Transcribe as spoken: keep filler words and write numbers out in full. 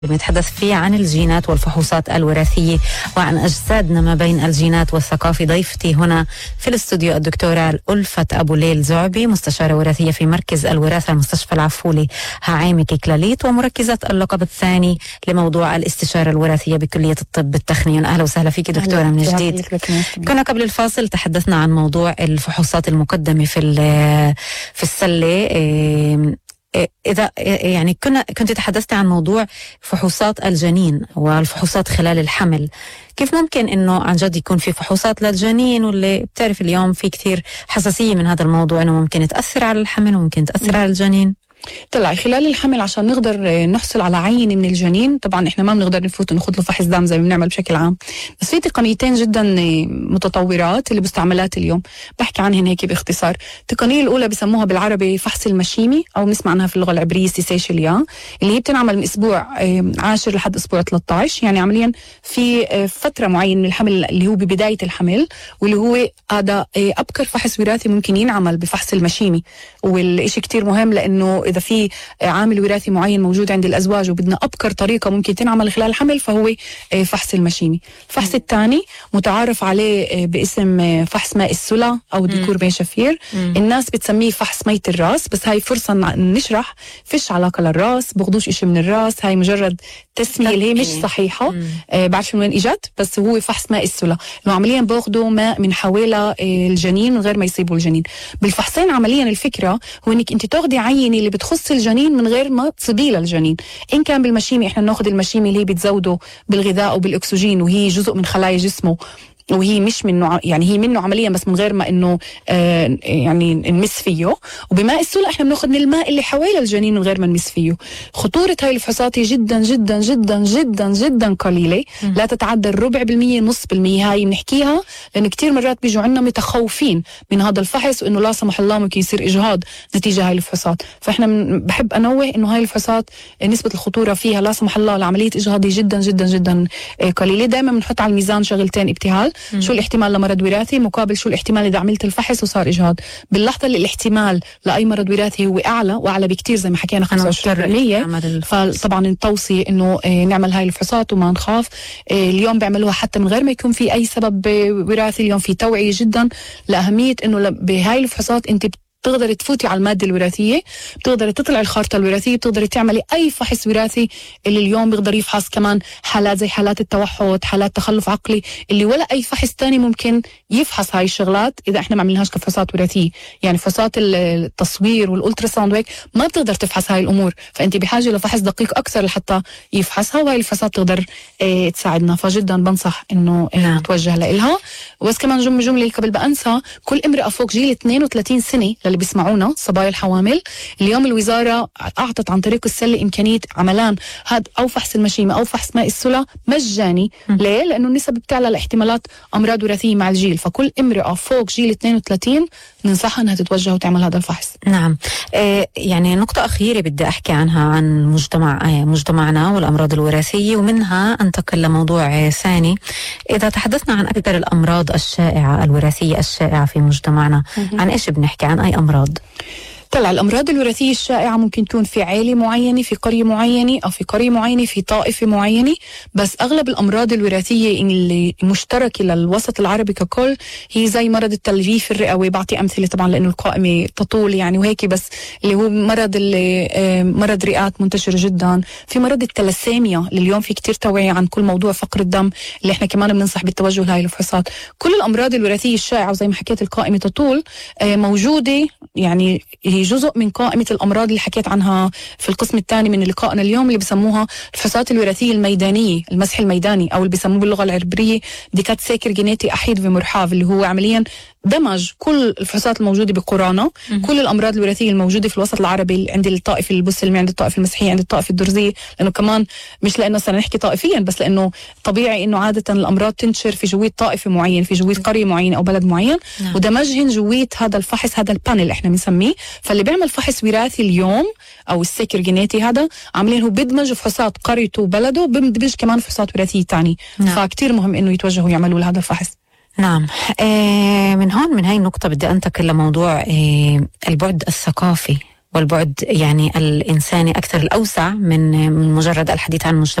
نتحدث فيه عن الجينات والفحوصات الوراثية وعن أجسادنا ما بين الجينات والثقافة. ضيفتي هنا في الاستوديو الدكتورة ألفة أبو ليل زعبي، مستشارة وراثية في مركز الوراثة المستشفى العفولي هعامي كلاليت، ومركزة اللقب الثاني لموضوع الاستشارة الوراثية بكلية الطب التقني. أهلا وسهلا فيك دكتورة من جديد. كنا قبل الفاصل تحدثنا عن موضوع الفحوصات المقدمة في في السلة. إذا يعني كنا كنت تحدثت عن موضوع فحوصات الجنين والفحوصات خلال الحمل، كيف ممكن إنه عن جد يكون في فحوصات للجنين، واللي بتعرف اليوم في كثير حساسية من هذا الموضوع إنه ممكن تأثر على الحمل وممكن تأثر على الجنين؟ طلع خلال الحمل عشان نقدر نحصل على عينة من الجنين، طبعا احنا ما بنقدر نفوت وناخذ له فحص دم زي ما بنعمل بشكل عام، بس في تقنيتين جدا متطورات اللي مستعملات اليوم بحكي عنهن هيك باختصار. التقنية الأولى بسموها بالعربي فحص المشيمي، أو بنسمع عنها في اللغة العبرية سيسيشيليا، اللي هي بتنعمل من أسبوع عاشر لحد أسبوع ثلاثة عشر، يعني عمليا في فترة معينة من الحمل اللي هو ببداية الحمل، واللي هو هذا أبكر فحص وراثي ممكن ينعمل بفحص المشيمي. والإشي كتير مهم، لأنه إذا في عامل وراثي معين موجود عند الأزواج وبدنا أبكر طريقة ممكن تنعمل خلال الحمل فهو فحص المشيمي. الفحص الثاني متعارف عليه باسم فحص ماء السلة أو ديكور بين شفير، الناس بتسميه فحص مية الراس، بس هاي فرصة نشرح فيش علاقة للراس، بغضوش إشي من الراس، هاي مجرد تسمية اللي هي مش صحيحة. آه بعرفش من وين إجت، بس هو فحص ماء السلة، إنه عمليا باخدوا ماء من حوالي الجنين من غير ما يصيبوا الجنين. بالفحصين عمليا الفكرة هو إنك أنت تاخدي عينة اللي بتخص الجنين من غير ما تصيبيه للجنين. إن كان بالمشيمي إحنا ناخد المشيمي اللي هي بتزوده بالغذاء وبالأكسجين، وهي جزء من خلايا جسمه، وهي مش منه، يعني هي منه عمليا بس من غير ما انه آه يعني نمس فيه. وبماء السلة احنا بناخذ من الماء اللي حوالي الجنين من غير ما نمس فيه. خطورة هاي الفحوصات جدا جدا جدا جدا جدا قليلة، م. لا تتعدى الربع بالمية، نص بالمية. هاي بنحكيها لأن كتير مرات بيجوا عنا متخوفين من هذا الفحص، وإنه لا سمح الله ممكن يصير إجهاض نتيجة هاي الفحوصات. فإحنا بحب أنوه إنه هاي الفحوصات نسبة الخطورة فيها لا سمح الله لعملية إجهاض جدا جدا جدا قليلة. دائما بنحط على الميزان شغلتين: ابتهال، مم. شو الاحتمال لمرض وراثي، مقابل شو الاحتمال إذا عملت الفحص وصار إجهاض. باللحظة اللي الاحتمال لأي مرض وراثي هو أعلى وأعلى بكتير زي ما حكينا خمسة وعشرين بالمية، فطبعا التوصية إنه نعمل هاي الفحوصات وما نخاف. اليوم بيعملوها حتى من غير ما يكون في أي سبب وراثي. اليوم في توعية جدا لأهمية إنه بهاي الفحوصات أنت بتقدري تفوتي على المادة الوراثية، بتقدري تطلعي الخارطة الوراثية، بتقدري تعملي أي فحص وراثي اللي اليوم بيقدر يفحص كمان حالات زي حالات التوحد، حالات تخلف عقلي، اللي ولا أي فحص تاني ممكن يفحص هاي الشغلات إذا إحنا ما عملناهاش كفحوصات وراثية. يعني فحوصات التصوير والألتراساوند وهيك ما بتقدر تفحص هاي الأمور، فأنت بحاجة لفحص دقيق أكثر لحتى يفحصها، وهاي الفحوصات تقدر اه تساعدنا. فجدا بنصح إنه اه نتوجه لإلها. بس كمان جملة جملة قبل بأنسى، كل امرأة فوق جيل اثنين وثلاثين سنة اللي بيسمعونا صبايا الحوامل، اليوم الوزارة أعطت عن طريق السلة إمكانية عملان هاد أو فحص المشيمة أو فحص ماء السلة مجاني. م. ليه؟ لأنه النسب بتعلى لاحتمالات أمراض وراثية مع الجيل، فكل امرأة فوق جيل اثنين وثلاثين ننصحها أنها تتوجه وتعمل هذا الفحص. نعم. آه يعني نقطة أخيرة بدي أحكي عنها عن مجتمع آه مجتمعنا والأمراض الوراثية، ومنها أنتقل لموضوع آه ثاني. إذا تحدثنا عن أكثر الأمراض الشائعة الوراثية الشائعة في مجتمعنا، م. عن إيش بنحكي؟ عن أي أمراض؟ طلع الأمراض الوراثية الشائعة ممكن تكون في عائلة معينة، في قرية معينة، أو في قرية معينة، في طائفة معينة، بس أغلب الأمراض الوراثية اللي مشتركة للوسط العربي ككل هي زي مرض التلجيف الرئوي. بعطي أمثلة طبعا لأنه القائمة تطول يعني وهيك، بس اللي هو مرض اللي مرض رئات منتشر جدا. في مرض التلاسيميا اللي اليوم في كتير توعية عن كل موضوع فقر الدم اللي احنا كمان بننصح بالتوجه لهاي الفحوصات. كل الأمراض الوراثية الشائعة وزي ما حكيت القائمة تطول موجودة، يعني هي جزء من قائمة الأمراض اللي حكيت عنها في القسم الثاني من لقائنا اليوم، اللي بسموها الفحوصات الوراثية الميدانية، المسح الميداني، أو اللي بسموه باللغة العبرية ديكات سيكر جينيتي أحيد ومرحاف، اللي هو عمليا دمج كل الفحوصات الموجودة بقرانا، كل الأمراض الوراثية الموجودة في الوسط العربي، عند الطائفة البسلمي، عند الطائفة المسيحية، عند الطائفة الدرزية، لأنه كمان مش لأنه سنحكي طائفيا، بس لأنه طبيعي إنه عادة الأمراض تنشر في جوية طائفة معين، في جوية قرية معينة أو بلد معين، نعم. ودمجهن جوية هذا الفحص، هذا البانل إحنا بنسميه. فاللي بيعمل فحص وراثي اليوم أو السكر جينيتي هذا عاملين هو بدمج فحوصات قريته وبلده، بدمج كمان فحوصات وراثية تاني، نعم. فكتير مهم إنه يتوجهوا يعملوا لهذا الفحص. نعم. آه من هون من هاي النقطة بدي أنتقل لموضوع آه البعد الثقافي والبعد يعني الإنساني أكثر الأوسع من من مجرد الحديث عن